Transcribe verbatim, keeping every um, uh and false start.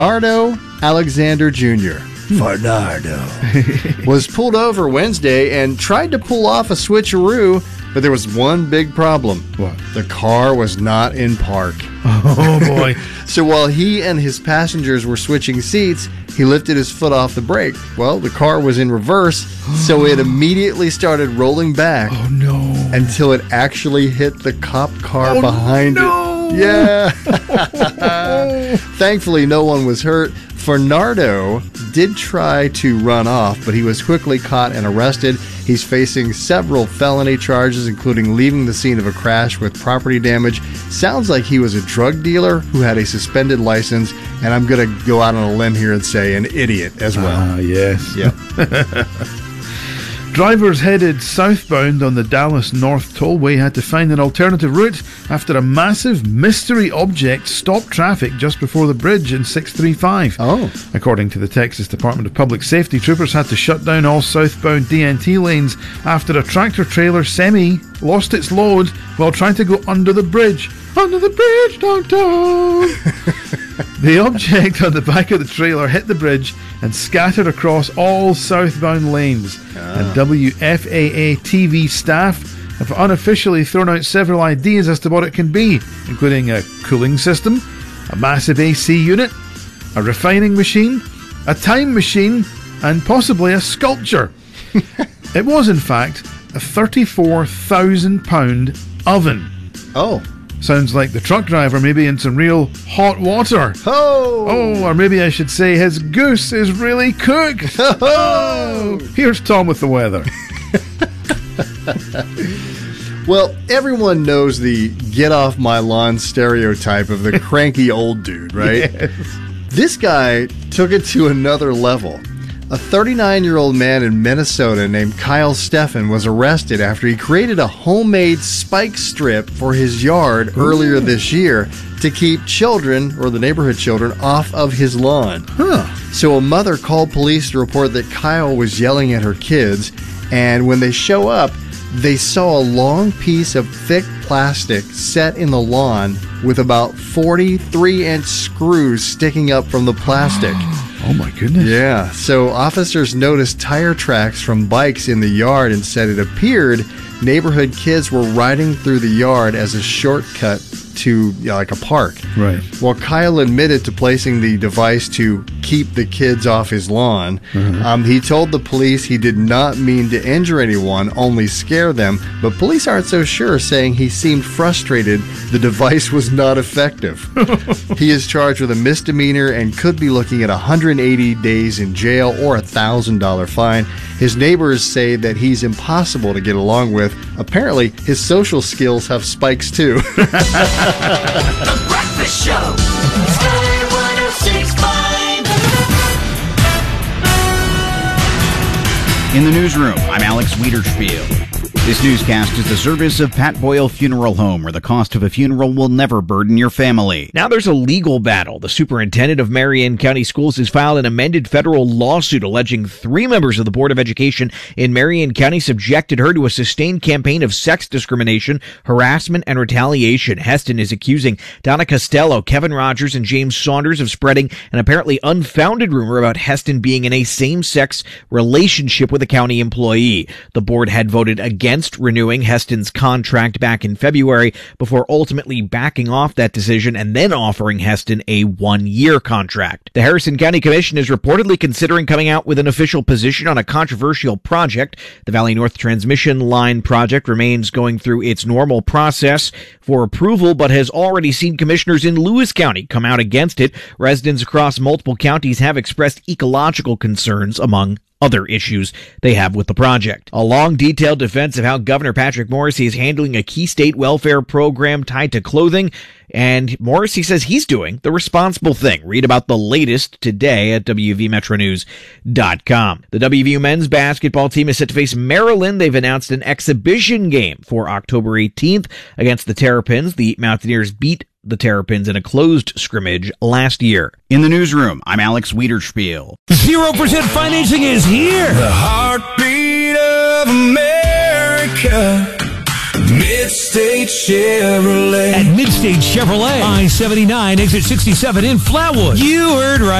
Ardo Alexander Junior Farnardo was pulled over Wednesday and tried to pull off a switcheroo, but there was one big problem. What? The car was not in park. Oh, boy. So while he and his passengers were switching seats, he lifted his foot off the brake. Well, the car was in reverse, so it immediately started rolling back. Oh, no. Until it actually hit the cop car oh, behind no. it. Yeah. Thankfully, no one was hurt. Farnardo did try to run off, but he was quickly caught and arrested. He's facing several felony charges, including leaving the scene of a crash with property damage. Sounds like he was a drug dealer who had a suspended license, and I'm going to go out on a limb here and say an idiot as well. Ah, yes. Yeah. Drivers headed southbound on the Dallas North Tollway had to find an alternative route after a massive mystery object stopped traffic just before the bridge in six thirty-five. Oh. According to the Texas Department of Public Safety, troopers had to shut down all southbound D N T lanes after a tractor-trailer semi lost its load while trying to go under the bridge. Under the bridge, downtown! The object on the back of the trailer hit the bridge and scattered across all southbound lanes. Ah. And W F A A T V staff have unofficially thrown out several ideas as to what it can be, including a cooling system, a massive A C unit, a refining machine, a time machine, and possibly a sculpture. It was, in fact, a thirty-four thousand pound oven. Oh. Sounds like the truck driver may be in some real hot water. Oh! Oh, or maybe I should say his goose is really cooked. Oh! Here's Tom with the weather. Well, everyone knows the get off my lawn stereotype of the cranky old dude, right? Yes. This guy took it to another level. A thirty-nine-year-old man in Minnesota named Kyle Steffen was arrested after he created a homemade spike strip for his yard Ooh. earlier this year to keep children, or the neighborhood children, off of his lawn. Huh. So a mother called police to report that Kyle was yelling at her kids, and when they show up, they saw a long piece of thick plastic set in the lawn with about forty-three inch screws sticking up from the plastic. Oh my goodness. Yeah, so officers noticed tire tracks from bikes in the yard and said it appeared neighborhood kids were riding through the yard as a shortcut to you know, like a park. Right. Well, Kyle admitted to placing the device to keep the kids off his lawn. Mm-hmm. Um, he told the police he did not mean to injure anyone, only scare them, but police aren't so sure, saying he seemed frustrated the device was not effective. He is charged with a misdemeanor and could be looking at one hundred eighty days in jail or a one thousand dollars fine. His neighbors say that he's impossible to get along with. Apparently, his social skills have spikes too. The Breakfast Show. Sky one oh six point five. In the newsroom, I'm Alex Wiederspiel. This newscast is the service of Pat Boyle Funeral Home, where the cost of a funeral will never burden your family. Now there's a legal battle. The superintendent of Marion County Schools has filed an amended federal lawsuit alleging three members of the Board of Education in Marion County subjected her to a sustained campaign of sex discrimination, harassment, and retaliation. Heston is accusing Donna Costello, Kevin Rogers, and James Saunders of spreading an apparently unfounded rumor about Heston being in a same-sex relationship with a county employee. The board had voted against renewing Heston's contract back in February before ultimately backing off that decision and then offering Heston a one-year contract. The Harrison County Commission is reportedly considering coming out with an official position on a controversial project. The Valley North Transmission Line project remains going through its normal process for approval, but has already seen commissioners in Lewis County come out against it. Residents across multiple counties have expressed ecological concerns, among other issues they have with the project. A long, detailed defense of how Governor Patrick Morrisey is handling a key state welfare program tied to clothing, and Morrisey says he's doing the responsible thing. Read about the latest today at W V Metro News dot com. The W V U men's basketball team is set to face Maryland. They've announced an exhibition game for October eighteenth against the Terrapins. The Mountaineers beat the Terrapins in a closed scrimmage last year. In the newsroom, I'm Alex Wiederspiel. Zero percent financing is here. The heartbeat of America. It's Midstate Chevrolet. At Midstate Chevrolet, I seventy-nine, exit sixty-seven in Flatwood. You heard right.